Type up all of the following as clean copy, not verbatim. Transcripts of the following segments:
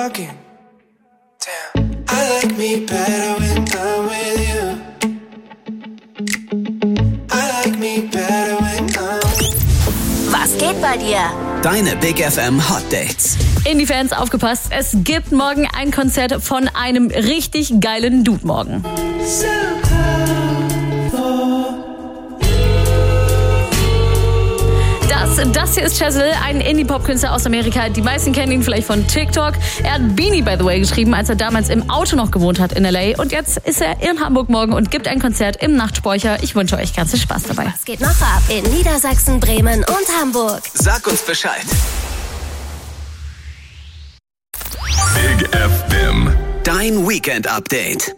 talking. Damn, I like me better when I'm with you. I like me better when I'm. Was geht bei dir? Deine Big FM Hot Dates. Indie-Fans, aufgepasst, es gibt morgen ein Konzert von einem richtig geilen Dude morgen. Das hier ist Chazelle, ein Indie-Pop-Künstler aus Amerika. Die meisten kennen ihn vielleicht von TikTok. Er hat Beanie, by the way, geschrieben, als er damals im Auto noch gewohnt hat in L.A. Und jetzt ist er in Hamburg morgen und gibt ein Konzert im Nachtspeicher. Ich wünsche euch ganz viel Spaß dabei. Was geht noch ab in Niedersachsen, Bremen und Hamburg? Sag uns Bescheid. Big FM. Dein Weekend-Update.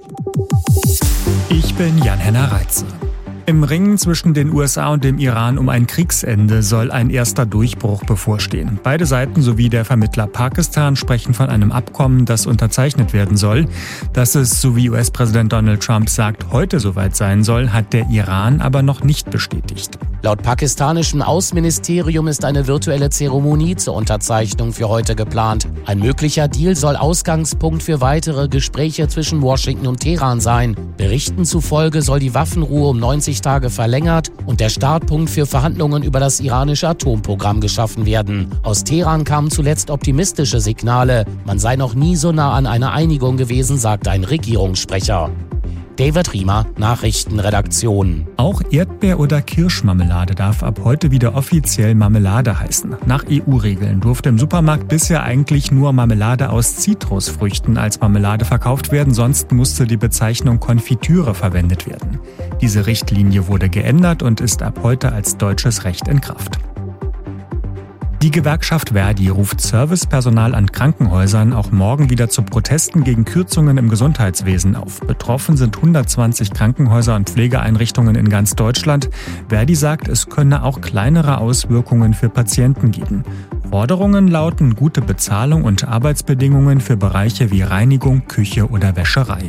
Ich bin Jan-Henner Reitze. Im Ringen zwischen den USA und dem Iran um ein Kriegsende soll ein erster Durchbruch bevorstehen. Beide Seiten sowie der Vermittler Pakistan sprechen von einem Abkommen, das unterzeichnet werden soll. Dass es, so wie US-Präsident Donald Trump sagt, heute soweit sein soll, hat der Iran aber noch nicht bestätigt. Laut pakistanischem Außenministerium ist eine virtuelle Zeremonie zur Unterzeichnung für heute geplant. Ein möglicher Deal soll Ausgangspunkt für weitere Gespräche zwischen Washington und Teheran sein. Berichten zufolge soll die Waffenruhe um 90 Tage verlängert und der Startpunkt für Verhandlungen über das iranische Atomprogramm geschaffen werden. Aus Teheran kamen zuletzt optimistische Signale. Man sei noch nie so nah an einer Einigung gewesen, sagt ein Regierungssprecher. David Riemer, Nachrichtenredaktion. Auch Erdbeer- oder Kirschmarmelade darf ab heute wieder offiziell Marmelade heißen. Nach EU-Regeln durfte im Supermarkt bisher eigentlich nur Marmelade aus Zitrusfrüchten als Marmelade verkauft werden, sonst musste die Bezeichnung Konfitüre verwendet werden. Diese Richtlinie wurde geändert und ist ab heute als deutsches Recht in Kraft. Die Gewerkschaft Verdi ruft Servicepersonal an Krankenhäusern auch morgen wieder zu Protesten gegen Kürzungen im Gesundheitswesen auf. Betroffen sind 120 Krankenhäuser und Pflegeeinrichtungen in ganz Deutschland. Verdi sagt, es könne auch kleinere Auswirkungen für Patienten geben. Forderungen lauten gute Bezahlung und Arbeitsbedingungen für Bereiche wie Reinigung, Küche oder Wäscherei.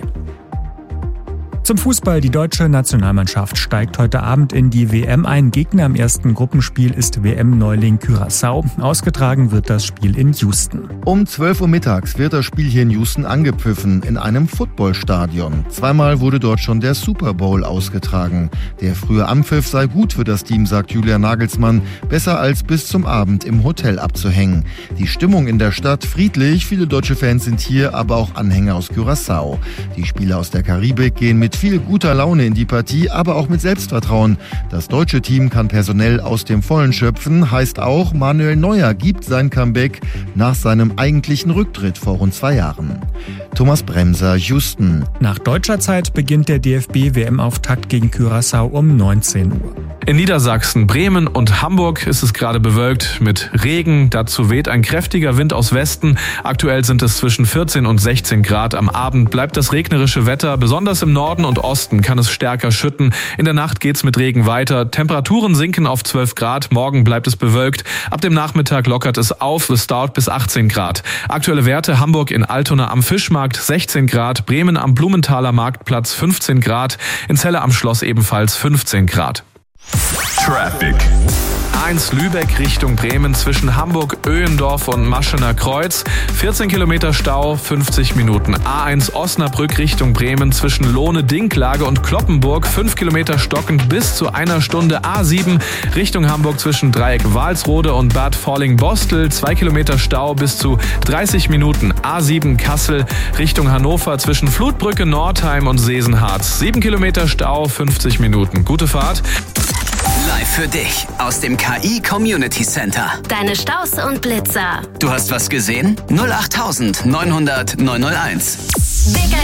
Zum Fußball. Die deutsche Nationalmannschaft steigt heute Abend in die WM ein. Gegner im ersten Gruppenspiel ist WM-Neuling Curaçao. Ausgetragen wird das Spiel in Houston. Um 12 Uhr mittags wird das Spiel hier in Houston angepfiffen, in einem Footballstadion. Zweimal wurde dort schon der Super Bowl ausgetragen. Der frühe Anpfiff sei gut für das Team, sagt Julian Nagelsmann. Besser als bis zum Abend im Hotel abzuhängen. Die Stimmung in der Stadt friedlich. Viele deutsche Fans sind hier, aber auch Anhänger aus Curaçao. Die Spieler aus der Karibik gehen mit viel guter Laune in die Partie, aber auch mit Selbstvertrauen. Das deutsche Team kann personell aus dem Vollen schöpfen, heißt auch, Manuel Neuer gibt sein Comeback nach seinem eigentlichen Rücktritt vor rund 2 Jahren. Thomas Bremser, Houston. Nach deutscher Zeit beginnt der DFB-WM-Auftakt gegen Curaçao um 19 Uhr. In Niedersachsen, Bremen und Hamburg ist es gerade bewölkt mit Regen. Dazu weht ein kräftiger Wind aus Westen. Aktuell sind es zwischen 14 und 16 Grad. Am Abend bleibt das regnerische Wetter. Besonders im Norden und Osten kann es stärker schütten. In der Nacht geht's mit Regen weiter. Temperaturen sinken auf 12 Grad. Morgen bleibt es bewölkt. Ab dem Nachmittag lockert es auf. Es dauert bis 18 Grad. Aktuelle Werte: Hamburg in Altona am Fischmarkt 16 Grad. Bremen am Blumenthaler Marktplatz 15 Grad. In Celle am Schloss ebenfalls 15 Grad. Traffic. A1 Lübeck Richtung Bremen zwischen Hamburg, Öhendorf und Maschener Kreuz. 14 Kilometer Stau, 50 Minuten. A1 Osnabrück Richtung Bremen zwischen Lohne, Dinklage und Kloppenburg. 5 Kilometer stockend bis zu 1 Stunde. A7 Richtung Hamburg zwischen Dreieck Walsrode und Bad Falling-Bostel. 2 Kilometer Stau bis zu 30 Minuten. A7 Kassel Richtung Hannover zwischen Flutbrücke, Nordheim und Sesenharz. 7 Kilometer Stau, 50 Minuten. Gute Fahrt. Live für dich aus dem KI Community Center. Deine Staus und Blitzer. Du hast was gesehen? 08900 901. Big